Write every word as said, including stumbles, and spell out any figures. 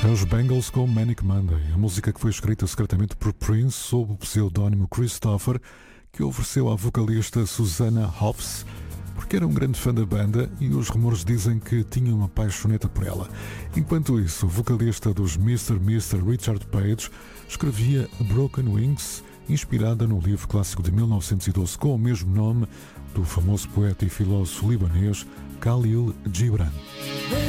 Os Bangles com Manic Monday, a música que foi escrita secretamente por Prince sob o pseudónimo Christopher, que ofereceu à vocalista Susanna Hoffs, porque era um grande fã da banda e os rumores dizem que tinha uma paixoneta por ela. Enquanto isso, o vocalista dos mister mister Richard Page escrevia Broken Wings, inspirada no livro clássico de mil novecentos e doze com o mesmo nome do famoso poeta e filósofo libanês Khalil Gibran.